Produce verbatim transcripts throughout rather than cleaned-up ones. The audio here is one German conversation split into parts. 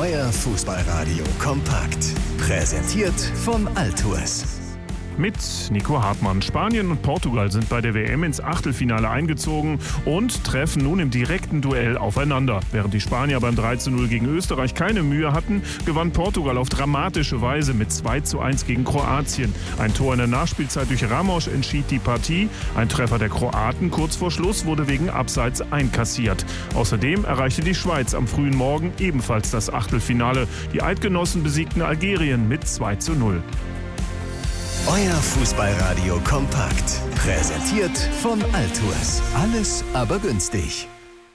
Euer Fußballradio kompakt. Präsentiert von Altours. Mit Nico Hartmann. Spanien und Portugal sind bei der W M ins Achtelfinale eingezogen und treffen nun im direkten Duell aufeinander. Während die Spanier beim drei zu null gegen Österreich keine Mühe hatten, gewann Portugal auf dramatische Weise mit zwei zu eins gegen Kroatien. Ein Tor in der Nachspielzeit durch Ramos entschied die Partie. Ein Treffer der Kroaten kurz vor Schluss wurde wegen Abseits einkassiert. Außerdem erreichte die Schweiz am frühen Morgen ebenfalls das Achtelfinale. Die Eidgenossen besiegten Algerien mit zwei zu null. Euer Fußballradio kompakt. Präsentiert von Altours. Alles aber günstig.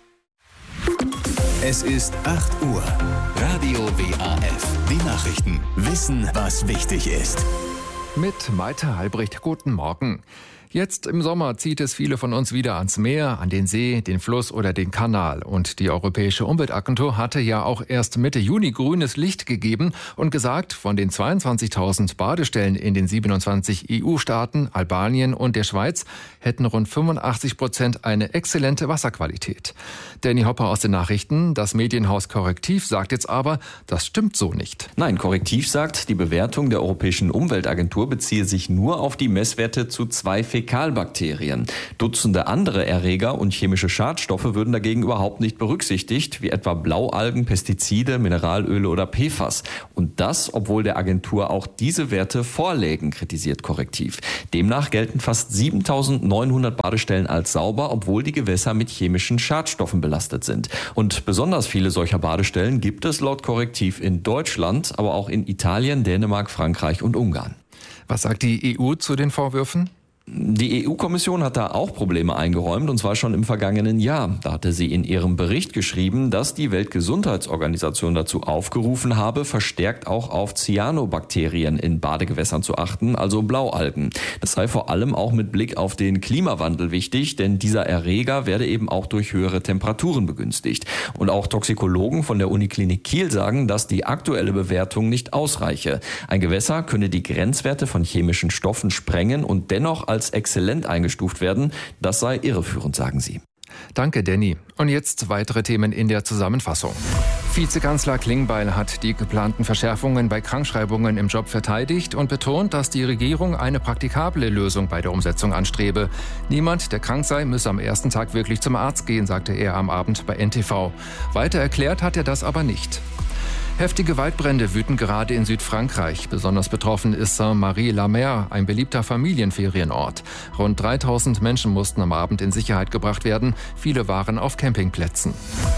Es ist acht Uhr. Radio W A F. Die Nachrichten. Wissen, was wichtig ist. Mit Malte Albrecht. Guten Morgen. Jetzt im Sommer zieht es viele von uns wieder ans Meer, an den See, den Fluss oder den Kanal. Und die Europäische Umweltagentur hatte ja auch erst Mitte Juni grünes Licht gegeben und gesagt, von den zweiundzwanzigtausend Badestellen in den siebenundzwanzig E U-Staaten, Albanien und der Schweiz hätten rund fünfundachtzig Prozent eine exzellente Wasserqualität. Danny Hopper aus den Nachrichten, das Medienhaus Correctiv sagt jetzt aber, das stimmt so nicht. Nein, Correctiv sagt, die Bewertung der Europäischen Umweltagentur beziehe sich nur auf die Messwerte zu zwei Fäkalbakterien. Dutzende andere Erreger und chemische Schadstoffe würden dagegen überhaupt nicht berücksichtigt, wie etwa Blaualgen, Pestizide, Mineralöle oder P F A S. Und das, obwohl der Agentur auch diese Werte vorlägen, kritisiert Correctiv. Demnach gelten fast siebentausendneunhundert Badestellen als sauber, obwohl die Gewässer mit chemischen Schadstoffen belastet sind. Und besonders viele solcher Badestellen gibt es laut Correctiv in Deutschland, aber auch in Italien, Dänemark, Frankreich und Ungarn. Was sagt die E U zu den Vorwürfen? Die E U-Kommission hat da auch Probleme eingeräumt, und zwar schon im vergangenen Jahr. Da hatte sie in ihrem Bericht geschrieben, dass die Weltgesundheitsorganisation dazu aufgerufen habe, verstärkt auch auf Cyanobakterien in Badegewässern zu achten, also Blaualgen. Das sei vor allem auch mit Blick auf den Klimawandel wichtig, denn dieser Erreger werde eben auch durch höhere Temperaturen begünstigt. Und auch Toxikologen von der Uniklinik Kiel sagen, dass die aktuelle Bewertung nicht ausreiche. Ein Gewässer könne die Grenzwerte von chemischen Stoffen sprengen und dennoch als als exzellent eingestuft werden. Das sei irreführend, sagen sie. Danke, Danny. Und jetzt weitere Themen in der Zusammenfassung. Vizekanzler Klingbeil hat die geplanten Verschärfungen bei Krankschreibungen im Job verteidigt und betont, dass die Regierung eine praktikable Lösung bei der Umsetzung anstrebe. Niemand, der krank sei, müsse am ersten Tag wirklich zum Arzt gehen, sagte er am Abend bei N T V. Weiter erklärt hat er das aber nicht. Heftige Waldbrände wüten gerade in Südfrankreich. Besonders betroffen ist Saint-Marie-la-Mer, ein beliebter Familienferienort. Rund dreitausend Menschen mussten am Abend in Sicherheit gebracht werden. Viele waren auf Campingplätzen.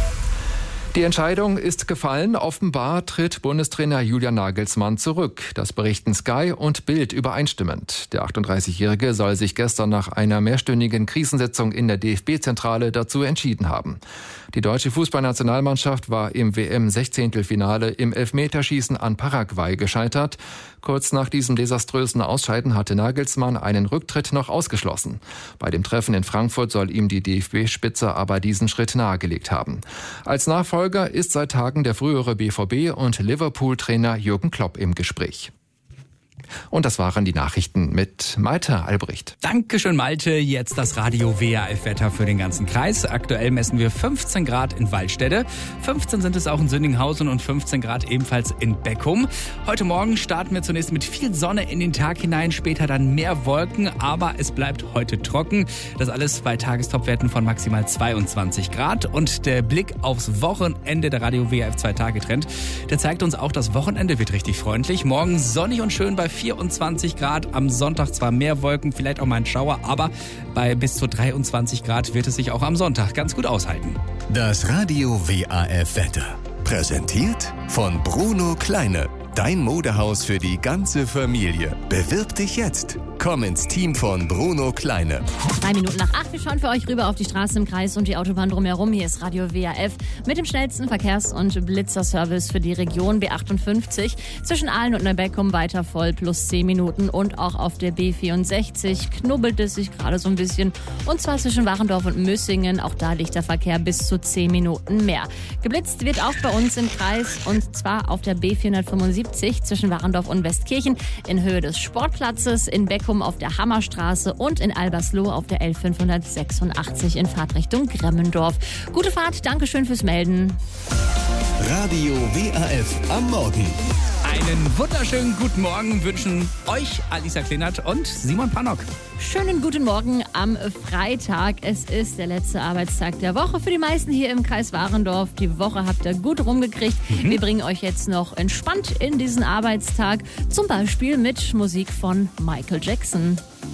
Die Entscheidung ist gefallen. Offenbar tritt Bundestrainer Julian Nagelsmann zurück. Das berichten Sky und Bild übereinstimmend. Der achtunddreißigjährige soll sich gestern nach einer mehrstündigen Krisensitzung in der D F B-Zentrale dazu entschieden haben. Die deutsche Fußballnationalmannschaft war im W M-Sechzehntelfinale im Elfmeterschießen an Paraguay gescheitert. Kurz nach diesem desaströsen Ausscheiden hatte Nagelsmann einen Rücktritt noch ausgeschlossen. Bei dem Treffen in Frankfurt soll ihm die D F B-Spitze aber diesen Schritt nahegelegt haben. Als Nachfolger ist seit Tagen der frühere B V B- und Liverpool-Trainer Jürgen Klopp im Gespräch. Und das waren die Nachrichten mit Malte Albrecht. Dankeschön, Malte. Jetzt das Radio W A F-Wetter für den ganzen Kreis. Aktuell messen wir fünfzehn Grad in Waldstätte. fünfzehn sind es auch in Sünninghausen und fünfzehn Grad ebenfalls in Beckum. Heute Morgen starten wir zunächst mit viel Sonne in den Tag hinein, später dann mehr Wolken, aber es bleibt heute trocken. Das alles bei Tagestopwerten von maximal zweiundzwanzig Grad. Und der Blick aufs Wochenende, der Radio W A F zwei-Tage-Trend, der zeigt uns auch, das Wochenende wird richtig freundlich. Morgen sonnig und schön bei vierundzwanzig Grad, am Sonntag zwar mehr Wolken, vielleicht auch mal ein Schauer, aber bei bis zu dreiundzwanzig Grad wird es sich auch am Sonntag ganz gut aushalten. Das Radio W A F-Wetter. Präsentiert von Bruno Kleine. Dein Modehaus für die ganze Familie. Bewirb dich jetzt. Komm ins Team von Bruno Kleine. Drei Minuten nach acht. Wir schauen für euch rüber auf die Straßen im Kreis und die Autobahn drumherum. Hier ist Radio W A F mit dem schnellsten Verkehrs- und Blitzerservice für die Region B achtundfünfzig. Zwischen Aalen und Neubeckum weiter voll, plus zehn Minuten. Und auch auf der B vierundsechzig knubbelt es sich gerade so ein bisschen. Und zwar zwischen Wachendorf und Müssingen. Auch da liegt der Verkehr bis zu zehn Minuten mehr. Geblitzt wird auch bei uns im Kreis, und zwar auf der B vierhundertfünfundsiebzig zwischen Wachendorf und Westkirchen in Höhe des Sportplatzes, in Beckum auf der Hammerstraße und in Albersloh auf der L fünfhundertsechsundachtzig in Fahrtrichtung Gremmendorf. Gute Fahrt, Dankeschön fürs Melden. Radio W A F am Morgen. Einen wunderschönen guten Morgen wünschen euch Alisa Kleinert und Simon Pannock. Schönen guten Morgen am Freitag. Es ist der letzte Arbeitstag der Woche für die meisten hier im Kreis Warendorf. Die Woche habt ihr gut rumgekriegt. Mhm. Wir bringen euch jetzt noch entspannt in diesen Arbeitstag. Zum Beispiel mit Musik von Michael Jackson.